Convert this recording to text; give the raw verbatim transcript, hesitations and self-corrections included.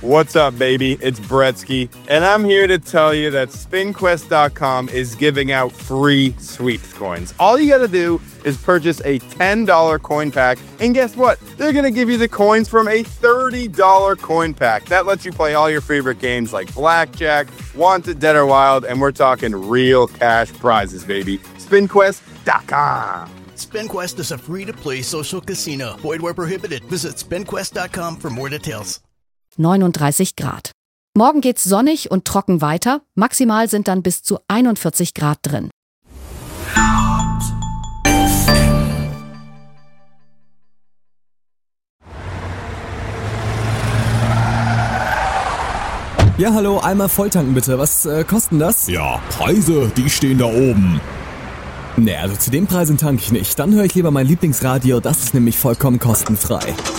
What's up, baby? It's Bretsky, and I'm here to tell you that spin quest dot com is giving out free sweeps coins. All you gotta do is purchase a ten dollars coin pack, and guess what? They're gonna give you the coins from a thirty dollars coin pack. That lets you play all your favorite games like Blackjack, Wanted, Dead or Wild, and we're talking real cash prizes, baby. spin quest dot com. SpinQuest is a free-to-play social casino. Void where prohibited. Visit spin quest dot com for more details. neununddreißig Grad. Morgen geht's sonnig und trocken weiter. Maximal sind dann bis zu einundvierzig Grad drin. Ja, hallo, einmal volltanken bitte. Was äh, kosten das? Ja, Preise, die stehen da oben. Nee, also zu den Preisen tanke ich nicht. Dann höre ich lieber mein Lieblingsradio, das ist nämlich vollkommen kostenfrei.